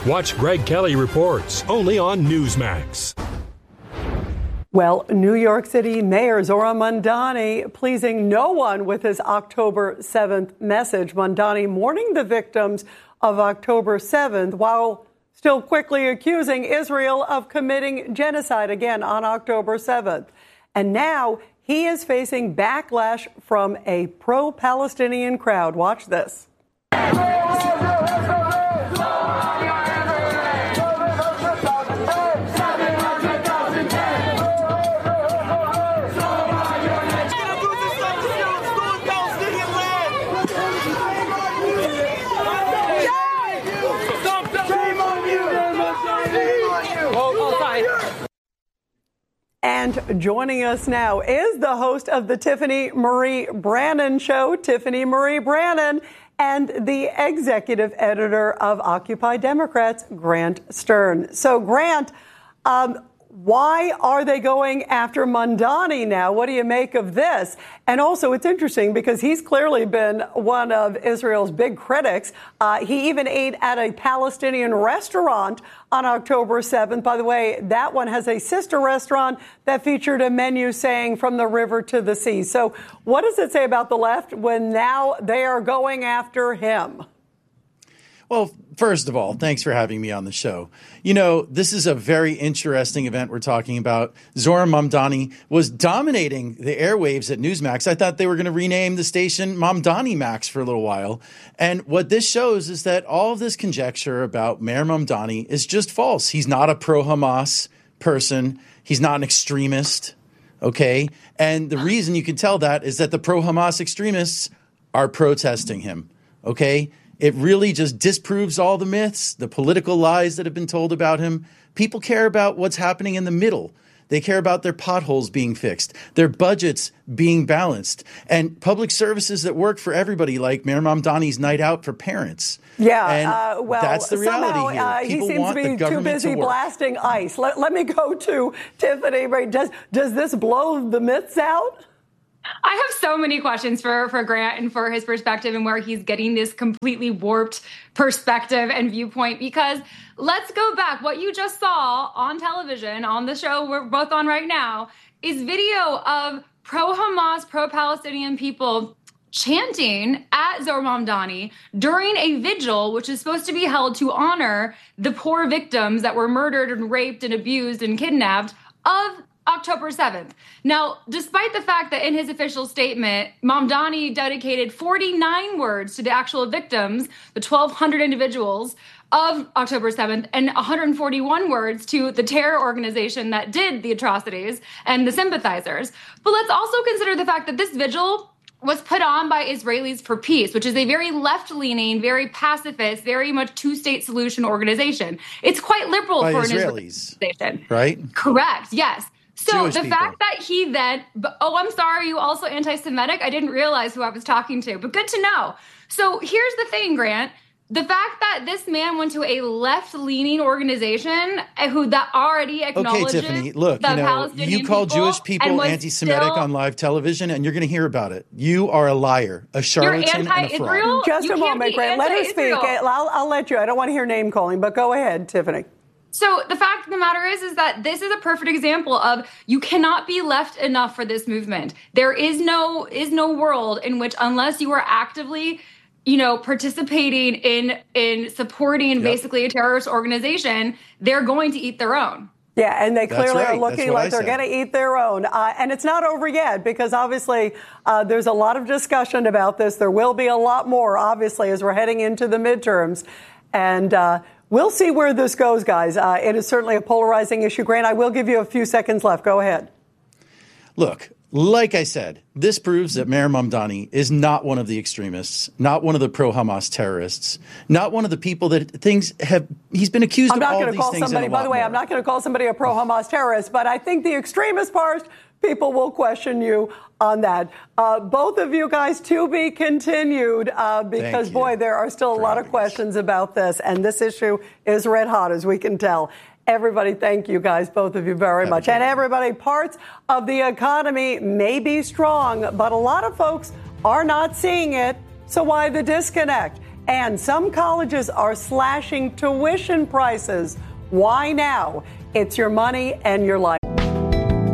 Watch Greg Kelly Reports, only on Newsmax. Well, New York City Mayor Zohran Mamdani pleasing no one with his October 7th message. Mamdani mourning the victims of October 7th while still quickly accusing Israel of committing genocide again on October 7th. And now he is facing backlash from a pro-Palestinian crowd. Watch this. And joining us now is the host of the Tiffany Marie Brannan Show, Tiffany Marie Brannan, and the executive editor of Occupy Democrats, Grant Stern. So, Grant, why are they going after Mamdani now? What do you make of this? And also, it's interesting because he's clearly been one of Israel's big critics. He even ate at a Palestinian restaurant on October 7th. By the way, that one has a sister restaurant that featured a menu saying from the river to the sea. So what does it say about the left when now they are going after him? Well, first of all, thanks for having me on the show. You know, this is a very interesting event we're talking about. Zohran Mamdani was dominating the airwaves at Newsmax. I thought they were going to rename the station Mamdani Max for a little while. And what this shows is that all of this conjecture about Mayor Mamdani is just false. He's not a pro-Hamas person. He's not an extremist. Okay. And the reason you can tell that is that the pro-Hamas extremists are protesting him. Okay. It really just disproves all the myths, the political lies that have been told about him. People care about what's happening in the middle. They care about their potholes being fixed, their budgets being balanced, and public services that work for everybody, like Mayor Mamdani's night out for parents. Yeah, well, that's the reality somehow, here. He seems to be too busy blasting ice. Let me go to Tiffany. Does this blow the myths out? I have so many questions for Grant and for his perspective and where he's getting this completely warped perspective and viewpoint, because let's go back. What you just saw on television on the show we're both on right now is video of pro-Hamas, pro-Palestinian people chanting at Zohran Mamdani during a vigil, which is supposed to be held to honor the poor victims that were murdered and raped and abused and kidnapped of October 7th. Now, despite the fact that in his official statement, Mamdani dedicated 49 words to the actual victims, the 1,200 individuals of October 7th, and 141 words to the terror organization that did the atrocities and the sympathizers. But let's also consider the fact that this vigil was put on by Israelis for Peace, which is a very left-leaning, very pacifist, very much two-state solution organization. It's quite liberal by for Israelis, an Israeli organization. Right? Correct, yes. So Jewish the people. fact that he then, I'm sorry, you also anti-Semitic? I didn't realize who I was talking to, but good to know. So here's the thing, Grant. The fact that this man went to a left-leaning organization who that already acknowledges okay, Tiffany, look, you call Jewish people anti-Semitic on live television, and you're going to hear about it. You are a liar, a charlatan, and a fraud. Just a moment, Grant. Let her speak. I'll let you. I don't want to hear name calling, but go ahead, Tiffany. So the fact of the matter is that this is a perfect example of you cannot be left enough for this movement. There is no world in which, unless you are actively, participating in supporting basically a terrorist organization, they're going to eat their own. Yeah, and they clearly are looking like they're going to eat their own. And it's not over yet, because obviously there's a lot of discussion about this. There will be a lot more, obviously, as we're heading into the midterms. And we'll see where this goes, guys. It is certainly a polarizing issue. Grant, I will give you a few seconds left. Go ahead. Look, like I said, this proves that Mayor Mamdani is not one of the extremists, not one of the pro-Hamas terrorists, not one of the people that he's been accused of all these things. By the way, I'm not going to call somebody a pro-Hamas terrorist, but I think the extremist part, people will question you on that. Both of you guys, to be continued, because, boy, there are still a lot of questions about this, and this issue is red hot, as we can tell. Everybody, thank you guys, both of you very much. And everybody, parts of the economy may be strong, but a lot of folks are not seeing it. So why the disconnect? And some colleges are slashing tuition prices. Why now? It's your money and your life.